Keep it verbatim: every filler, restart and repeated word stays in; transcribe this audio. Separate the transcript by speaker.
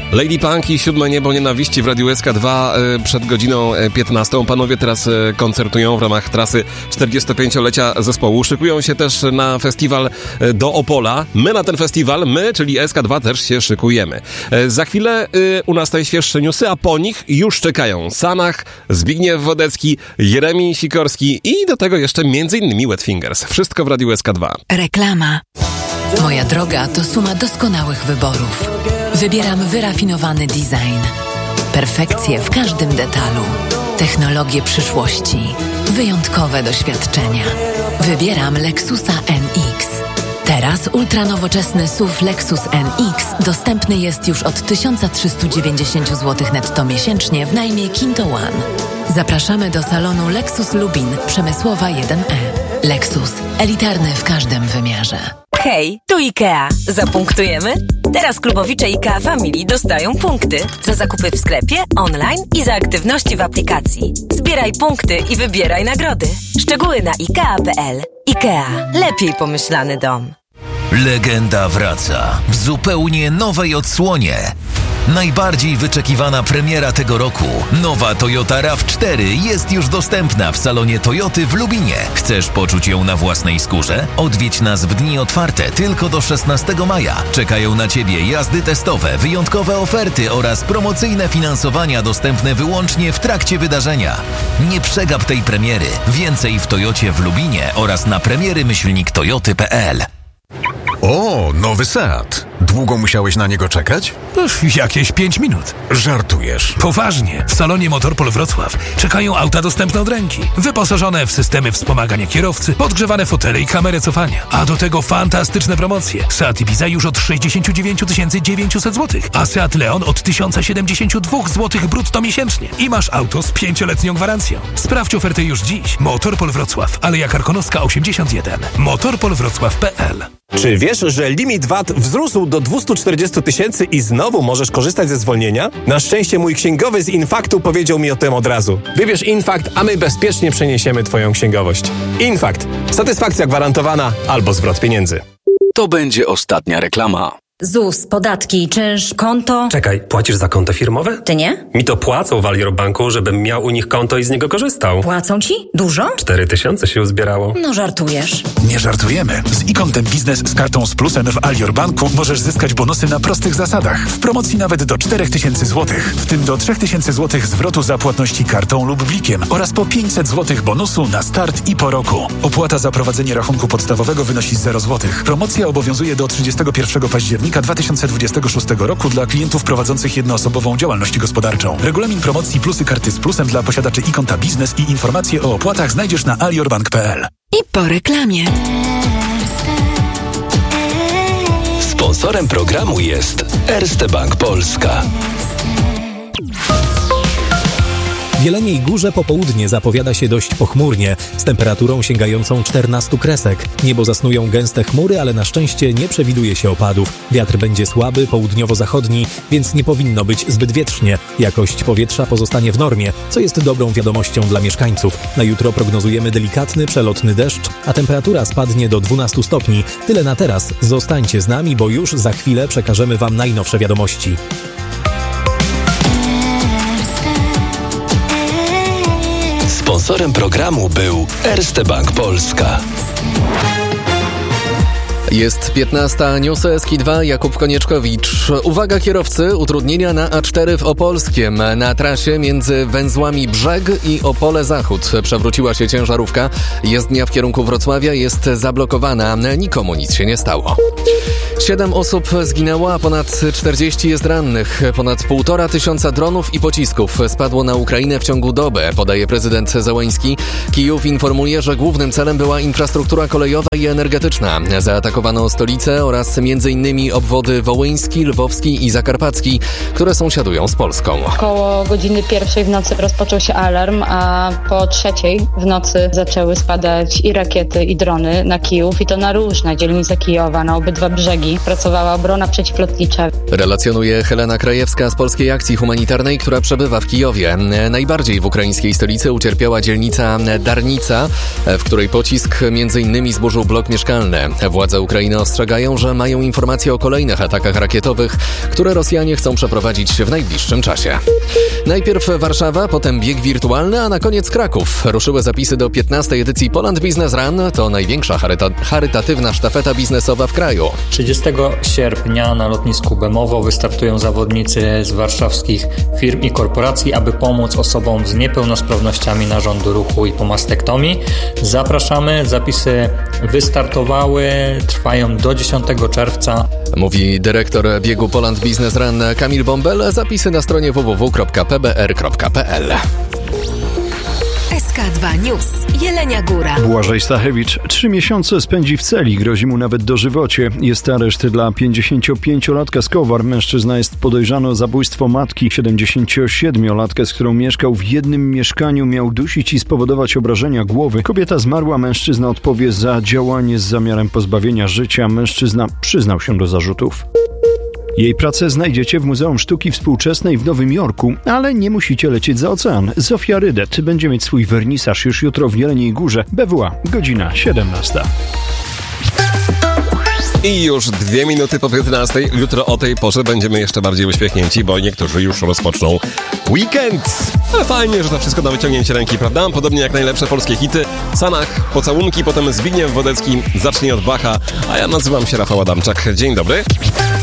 Speaker 1: Lady Punk i Siódme Niebo Nienawiści w Radiu S K dwa przed godziną piętnastą. Panowie teraz koncertują w ramach trasy czterdziestopięciolecia zespołu. Szykują się też na festiwal do Opola. My na ten festiwal, my, czyli S K dwa, też się szykujemy. Za chwilę u nas najświeższe newsy, a po nich już czekają Sanach, Zbigniew Wodecki, Jeremi Sikorski i do tego jeszcze między innymi Wet Fingers. Wszystko w Radiu S K dwa.
Speaker 2: Reklama. Moja droga to suma doskonałych wyborów. Wybieram wyrafinowany design. Perfekcję w każdym detalu. Technologie przyszłości. Wyjątkowe doświadczenia. Wybieram Lexusa N X. Teraz ultranowoczesny S U V Lexus N X dostępny jest już od tysiąc trzysta dziewięćdziesiąt złotych netto miesięcznie w najmie Kinto One. Zapraszamy do salonu Lexus Lubin, Przemysłowa jeden E. Lexus. Elitarny w każdym wymiarze.
Speaker 3: Hej, tu IKEA. Zapunktujemy? Teraz klubowicze IKEA Family dostają punkty za zakupy w sklepie, online i za aktywności w aplikacji. Zbieraj punkty i wybieraj nagrody. Szczegóły na ikea kropka p l. IKEA. Lepiej pomyślany dom.
Speaker 4: Legenda wraca w zupełnie nowej odsłonie. Najbardziej wyczekiwana premiera tego roku. Nowa Toyota raw cztery jest już dostępna w salonie Toyoty w Lubinie. Chcesz poczuć ją na własnej skórze? Odwiedź nas w dni otwarte tylko do szesnastego maja. Czekają na Ciebie jazdy testowe, wyjątkowe oferty oraz promocyjne finansowania dostępne wyłącznie w trakcie wydarzenia. Nie przegap tej premiery. Więcej w Toyocie w Lubinie oraz na premiery myślnik toyoty kropka p l.
Speaker 5: O, nowy Seat. Długo musiałeś na niego czekać?
Speaker 6: Ech, jakieś pięć minut.
Speaker 5: Żartujesz.
Speaker 6: Poważnie. W salonie Motorpol Wrocław czekają auta dostępne od ręki. Wyposażone w systemy wspomagania kierowcy, podgrzewane fotele i kamerę cofania. A do tego fantastyczne promocje. Seat Ibiza już od sześćdziesiąt dziewięć tysięcy dziewięćset złotych, a Seat Leon od tysiąc siedemdziesiąt dwa złotych brutto miesięcznie. I masz auto z pięcioletnią gwarancją. Sprawdź ofertę już dziś. Motorpol Wrocław, Aleja Karkonoska osiemdziesiąt jeden. motorpol wrocław kropka p l.
Speaker 7: Czy wiesz, że limit V A T wzrósł do dwieście czterdzieści tysięcy i znowu możesz korzystać ze zwolnienia? Na szczęście mój księgowy z Infaktu powiedział mi o tym od razu. Wybierz Infakt, a my bezpiecznie przeniesiemy Twoją księgowość. Infakt. Satysfakcja gwarantowana albo zwrot pieniędzy.
Speaker 8: To będzie ostatnia reklama.
Speaker 9: Z U S, podatki, czynsz, konto...
Speaker 10: Czekaj, płacisz za konto firmowe?
Speaker 9: Ty nie?
Speaker 10: Mi to płacą w Alior Banku, żebym miał u nich konto i z niego korzystał.
Speaker 9: Płacą ci? Dużo?
Speaker 10: Cztery tysiące się uzbierało.
Speaker 9: No żartujesz.
Speaker 6: Nie żartujemy. Z e-kontem biznes z kartą z plusem w Alior Banku możesz zyskać bonusy na prostych zasadach. W promocji nawet do cztery tysiące złotych, w tym do trzy tysiące złotych zwrotu za płatności kartą lub blikiem oraz po pięćset złotych bonusu na start i po roku. Opłata za prowadzenie rachunku podstawowego wynosi zero złotych. Promocja obowiązuje do trzydziestego pierwszego października dwa tysiące dwudziestego szóstego roku dla klientów prowadzących jednoosobową działalność gospodarczą. Regulamin promocji plusy karty z plusem dla posiadaczy e-konta biznes i informacje o opłatach znajdziesz na aliorbank kropka p l.
Speaker 2: I po reklamie.
Speaker 8: Sponsorem programu jest Erste Bank Polska.
Speaker 11: W Jeleniej Górze popołudnie zapowiada się dość pochmurnie, z temperaturą sięgającą czternastu kresek. Niebo zasnują gęste chmury, ale na szczęście nie przewiduje się opadów. Wiatr będzie słaby, południowo-zachodni, więc nie powinno być zbyt wietrznie. Jakość powietrza pozostanie w normie, co jest dobrą wiadomością dla mieszkańców. Na jutro prognozujemy delikatny, przelotny deszcz, a temperatura spadnie do dwunastu stopni. Tyle na teraz. Zostańcie z nami, bo już za chwilę przekażemy Wam najnowsze wiadomości.
Speaker 8: Sponsorem programu był Erste Bank Polska.
Speaker 1: Jest piętnasta, News S K dwa, Jakub Konieczkowicz. Uwaga kierowcy, utrudnienia na A cztery w Opolskiem. Na trasie między węzłami Brzeg i Opole Zachód przewróciła się ciężarówka. Jezdnia w kierunku Wrocławia jest zablokowana. Nikomu nic się nie stało. Siedem osób zginęło, a ponad czterdzieści jest rannych. Ponad półtora tysiąca dronów i pocisków spadło na Ukrainę w ciągu doby, podaje prezydent Zełenski. Kijów informuje, że głównym celem była infrastruktura kolejowa i energetyczna. Zaatakowano stolicę oraz m.in. obwody wołyński, lwowski i zakarpacki, które sąsiadują z Polską.
Speaker 12: Około godziny pierwszej w nocy rozpoczął się alarm, a po trzeciej w nocy zaczęły spadać i rakiety, i drony na Kijów, i to na różne dzielnice Kijowa, na obydwa brzegi. Pracowała obrona przeciwlotnicza.
Speaker 1: Relacjonuje Helena Krajewska z Polskiej Akcji Humanitarnej, która przebywa w Kijowie. Najbardziej w ukraińskiej stolicy ucierpiała dzielnica Darnica, w której pocisk między innymi zburzył blok mieszkalny. Władze Ukrainy ostrzegają, że mają informacje o kolejnych atakach rakietowych, które Rosjanie chcą przeprowadzić w najbliższym czasie. Najpierw Warszawa, potem bieg wirtualny, a na koniec Kraków. Ruszyły zapisy do piętnastej edycji Poland Business Run. To największa charyta- charytatywna sztafeta biznesowa w kraju.
Speaker 13: trzydziestego sierpnia na lotnisku Bemowo wystartują zawodnicy z warszawskich firm i korporacji, aby pomóc osobom z niepełnosprawnościami narządu ruchu i po mastektomii. Zapraszamy, zapisy wystartowały, trwają do dziesiątego czerwca.
Speaker 1: Mówi dyrektor biegu Poland Business Run Kamil Bąbel. Zapisy na stronie w w w kropka p b r kropka p l.
Speaker 2: S K dwa News. Jelenia Góra.
Speaker 14: Błażej Stachewicz trzy miesiące spędzi w celi, grozi mu nawet dożywocie. Jest areszt dla pięćdziesięciopięciolatka z Kowar. Mężczyzna jest podejrzany o zabójstwo matki. siedemdziesięciosiedmiolatkę, z którą mieszkał w jednym mieszkaniu, miał dusić i spowodować obrażenia głowy. Kobieta zmarła, mężczyzna odpowie za działanie z zamiarem pozbawienia życia. Mężczyzna przyznał się do zarzutów. Jej pracę znajdziecie w Muzeum Sztuki Współczesnej w Nowym Jorku, ale nie musicie lecieć za ocean. Zofia Rydet będzie mieć swój wernisaż już jutro w Jeleniej Górze. B W A, godzina siedemnasta.
Speaker 7: I już dwie minuty po piętnastej. Jutro o tej porze będziemy jeszcze bardziej uśmiechnięci, bo niektórzy już rozpoczną weekend. Ale fajnie, że to wszystko na wyciągnięcie ręki, prawda? Podobnie jak najlepsze polskie hity. Sanach, pocałunki, potem Zbigniew Wodecki zacznie od Bacha, a ja nazywam się Rafał Adamczak. Dzień dobry.